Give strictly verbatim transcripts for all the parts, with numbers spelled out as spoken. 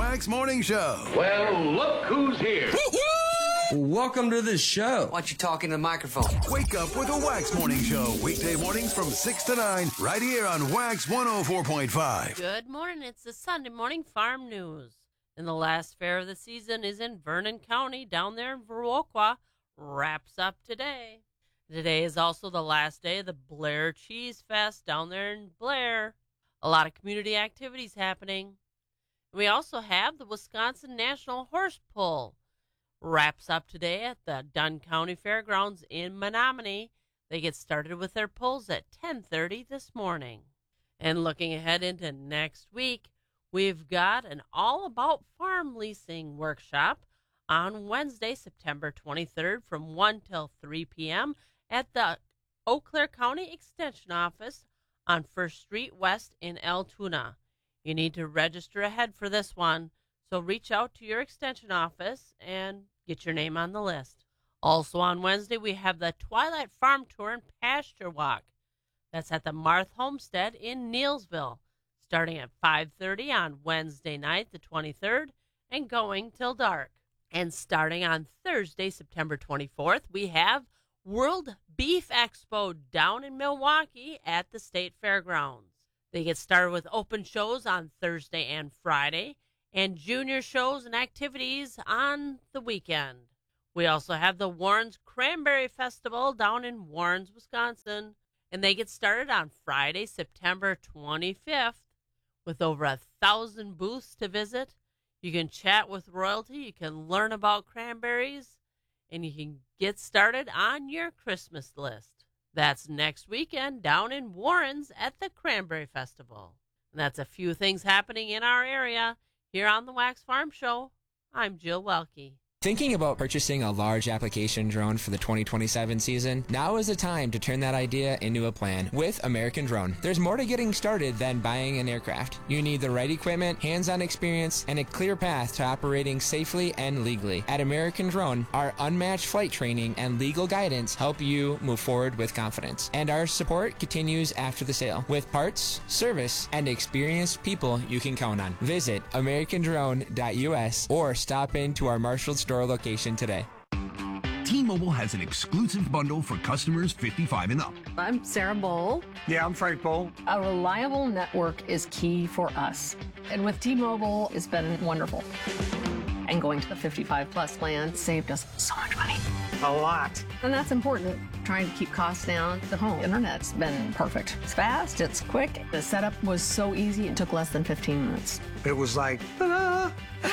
Wax Morning Show. Well, look who's here. Welcome to the show. Why don't you talk into the microphone? Wake up with a Wax Morning Show. Weekday mornings from six to nine, right here on Wax one oh four point five. Good morning. It's the Sunday Morning Farm News. And the last fair of the season is in Vernon County, down there in Viroqua. Wraps up today. Today is also the last day of the Blair Cheese Fest down there in Blair. A lot of community activities happening. We also have the Wisconsin National Horse Pull. Wraps up today at the Dunn County Fairgrounds in Menominee. They get started with their pulls at ten thirty this morning. And looking ahead into next week, we've got an all-about farm leasing workshop on Wednesday, September twenty-third from one till three p.m. at the Eau Claire County Extension Office on First Street West in Altoona. You need to register ahead for this one, so reach out to your extension office and get your name on the list. Also on Wednesday, we have the Twilight Farm Tour and Pasture Walk. That's at the Marth Homestead in Neelsville, starting at five thirty on Wednesday night, the twenty-third, and going till dark. And starting on Thursday, September twenty-fourth, we have World Beef Expo down in Milwaukee at the State Fairgrounds. They get started with open shows on Thursday and Friday, and junior shows and activities on the weekend. We also have the Warren's Cranberry Festival down in Warren's, Wisconsin, and they get started on Friday, September twenty-fifth, with over a thousand booths to visit. You can chat with royalty, you can learn about cranberries, and you can get started on your Christmas list. That's next weekend down in Warren's at the Cranberry Festival. And that's a few things happening in our area. Here on the Wax Farm Show, I'm Jill Welke. Thinking about purchasing a large application drone for the twenty twenty-seven season? Now is the time to turn that idea into a plan with American Drone. There's more to getting started than buying an aircraft. You need the right equipment, hands-on experience, and a clear path to operating safely and legally. At American Drone, our unmatched flight training and legal guidance help you move forward with confidence. And our support continues after the sale with parts, service, and experienced people you can count on. Visit american drone dot u s or stop into our Marshall store location today. T-Mobile has an exclusive bundle for customers fifty-five and up. I'm Sarah Bowl. Yeah, I'm Frank Bowl. A reliable network is key for us. And with T-Mobile, it's been wonderful. And going to the fifty-five plus plan saved us so much money. A lot. And that's important. Trying to keep costs down. The home internet's been perfect. It's fast, it's quick. The setup was so easy, it took less than fifteen minutes. It was like, ah.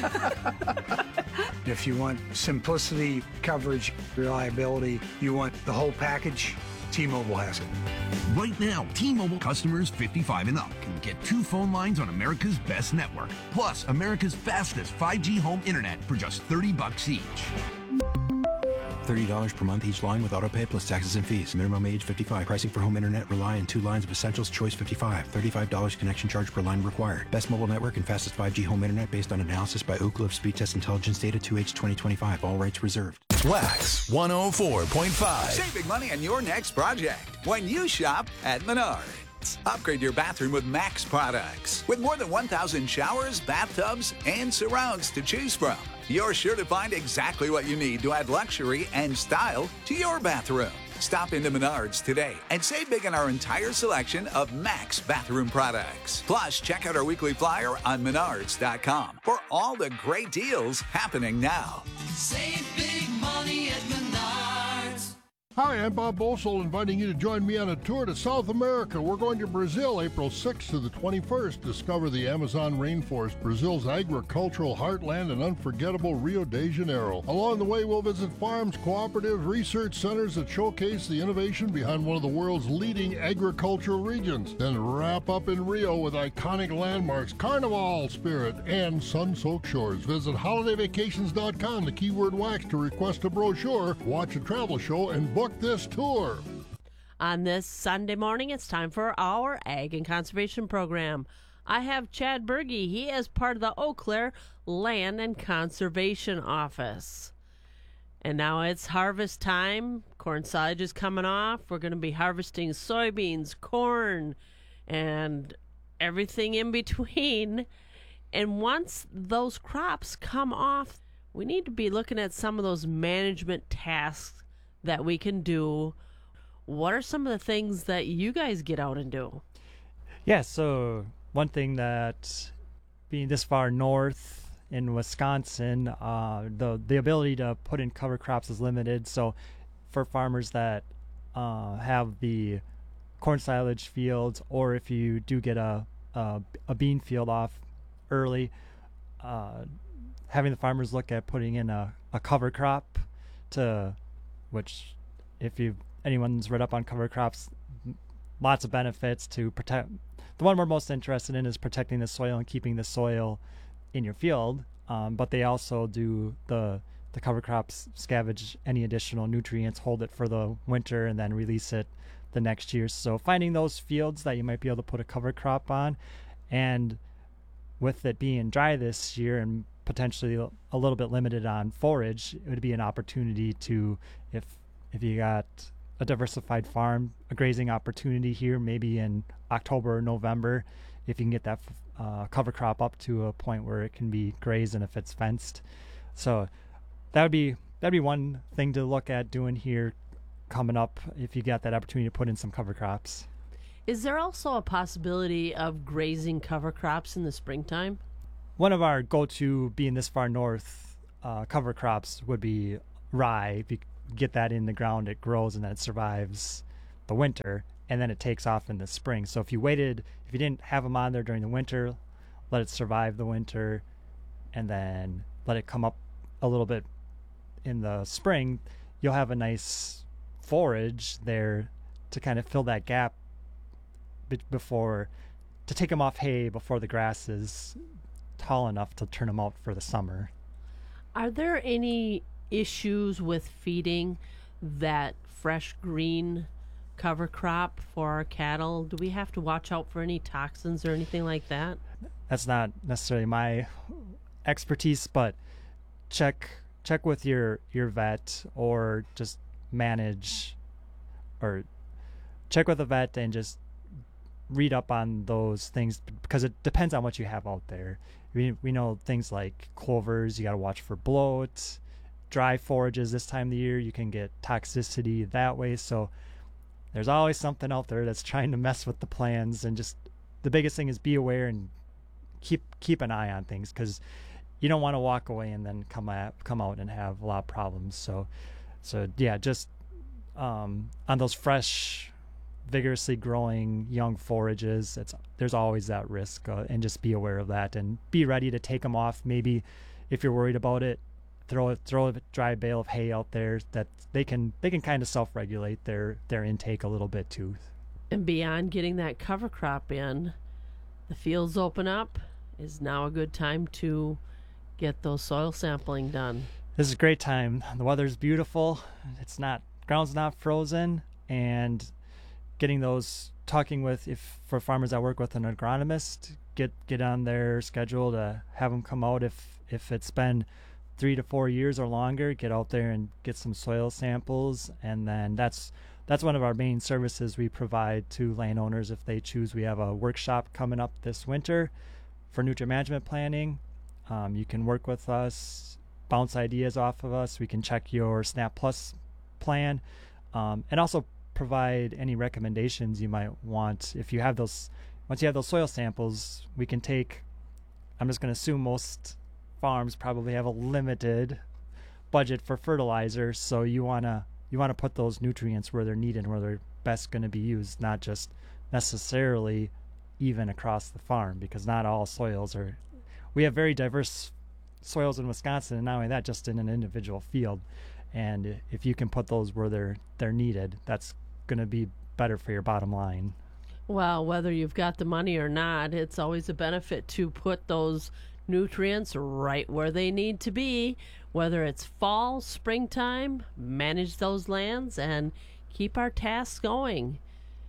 If you want simplicity, coverage, reliability, you want the whole package, T-Mobile has it. Right now, T-Mobile customers fifty-five and up can get two phone lines on America's best network, plus America's fastest five G home internet for just thirty bucks each. thirty dollars per month each line with autopay plus taxes and fees. Minimum age fifty-five. Pricing for home internet rely on two lines of Essentials Choice fifty-five. thirty-five dollars connection charge per line required. Best mobile network and fastest five G home internet based on analysis by Ookla of Speed Test Intelligence Data two H twenty twenty-five. All rights reserved. Wax one oh four point five. Save big money on your next project when you shop at Menards. Upgrade your bathroom with Max products. With more than one thousand showers, bathtubs, and surrounds to choose from, you're sure to find exactly what you need to add luxury and style to your bathroom. Stop into Menards today and save big on our entire selection of Max bathroom products. Plus, check out our weekly flyer on menards dot com for all the great deals happening now. Save big money at Menards. Hi, I'm Bob Bosel, inviting you to join me on a tour to South America. We're going to Brazil, April sixth to the twenty-first. Discover the Amazon rainforest, Brazil's agricultural heartland, and unforgettable Rio de Janeiro. Along the way, we'll visit farms, cooperative research centers that showcase the innovation behind one of the world's leading agricultural regions. Then wrap up in Rio with iconic landmarks, Carnival Spirit, and sun-soaked shores. Visit holiday vacations dot com, the keyword wax, to request a brochure, watch a travel show, and book this tour. On this Sunday morning, it's time for our Ag and Conservation Program. I have Chad Berge. He is part of the Eau Claire Land and Conservation Office. And now it's harvest time. Corn silage is coming off. We're going to be harvesting soybeans, corn, and everything in between. And once those crops come off, we need to be looking at some of those management tasks that we can do. What are some of the things that you guys get out and do? Yeah, so one thing that being this far north in Wisconsin, uh, the the ability to put in cover crops is limited. So for farmers that uh, have the corn silage fields, or if you do get a a, a bean field off early, uh, having the farmers look at putting in a, a cover crop, to which if you anyone's read up on cover crops, lots of benefits to protect. The one we're most interested in is protecting the soil and keeping the soil in your field, um, but they also do the the cover crops scavenge any additional nutrients, hold it for the winter, and then release it the next year. So finding those fields that you might be able to put a cover crop on, and with it being dry this year and potentially a little bit limited on forage, it would be an opportunity to, if if you got a diversified farm, a grazing opportunity here, maybe in October or November, if you can get that uh, cover crop up to a point where it can be grazed and if it's fenced. So that would be that'd be one thing to look at doing here coming up if you got that opportunity to put in some cover crops. Is there also a possibility of grazing cover crops in the springtime? One of our go-to, being this far north, uh, cover crops would be rye. If you get that in the ground, it grows and then it survives the winter, and then it takes off in the spring. So if you waited, if you didn't have them on there during the winter, let it survive the winter, and then let it come up a little bit in the spring, you'll have a nice forage there to kind of fill that gap before, to take them off hay before the grass is tall enough to turn them out for the summer. Are there any issues with feeding that fresh green cover crop for our cattle? Do we have to watch out for any toxins or anything like that? That's not necessarily my expertise, but check check with your your vet, or just manage, or check with a vet and just read up on those things, because it depends on what you have out there. We we know things like clovers, you got to watch for bloat. Dry forages this time of the year, you can get toxicity that way. So there's always something out there that's trying to mess with the plans, and just the biggest thing is be aware and keep keep an eye on things, because you don't want to walk away and then come out come out and have a lot of problems. So so yeah, just um, on those fresh, vigorously growing young forages, it's there's always that risk, uh, and just be aware of that and be ready to take them off. Maybe if you're worried about it, throw a, throw a dry bale of hay out there that they can they can kind of self-regulate their their intake a little bit too. And beyond getting that cover crop in, the fields open up, is now a good time to get those soil sampling done. This is a great time. The weather's beautiful. It's not ground's not frozen, and getting those, talking with, if for farmers that work with an agronomist, get get on their schedule to have them come out. If if it's been three to four years or longer, get out there and get some soil samples. And then that's that's one of our main services we provide to landowners if they choose. We have a workshop coming up this winter for nutrient management planning. Um, you can work with us, bounce ideas off of us. We can check your SNAP Plus plan, um, and also provide any recommendations you might want. If you have those, once you have those soil samples, we can take, I'm just going to assume most farms probably have a limited budget for fertilizer, so you want to you want to put those nutrients where they're needed, where they're best going to be used, not just necessarily even across the farm, because not all soils are, we have very diverse soils in Wisconsin, and not only that, just in an individual field. And if you can put those where they're they're needed, that's going to be better for your bottom line. Well, whether you've got the money or not, it's always a benefit to put those nutrients right where they need to be, whether it's fall, springtime. Manage those lands and keep our tasks going.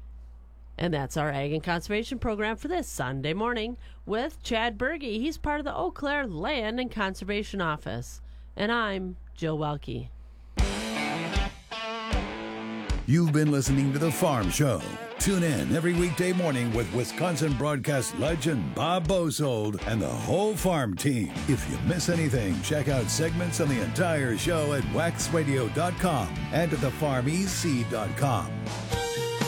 And that's our Ag and Conservation program for this Sunday morning with Chad Berge. He's part of the Eau Claire Land and Conservation Office. And I'm Jill Welke. You've been listening to The Farm Show Tune in every weekday morning with Wisconsin broadcast legend Bob Bosold and the whole farm team. If you miss anything, check out segments on the entire show at wax radio dot com and at the farm e c dot com.